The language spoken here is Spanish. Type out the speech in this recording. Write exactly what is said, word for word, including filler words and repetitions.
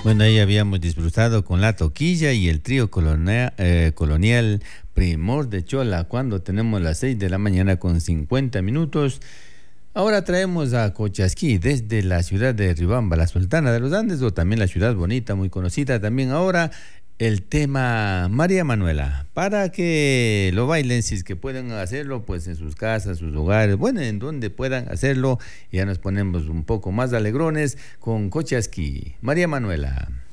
Bueno, ahí habíamos disfrutado con la toquilla y el trío colonia- eh, colonial Primor de Chola, cuando tenemos las seis de la mañana con cincuenta minutos. Ahora traemos a Cochasquí desde la ciudad de Ribamba, la Sultana de los Andes, o también la ciudad bonita, muy conocida también ahora, el tema María Manuela, para que lo bailen, si es que pueden hacerlo, pues en sus casas, sus hogares, bueno, en donde puedan hacerlo. Ya nos ponemos un poco más alegrones con Cochasquí. María Manuela.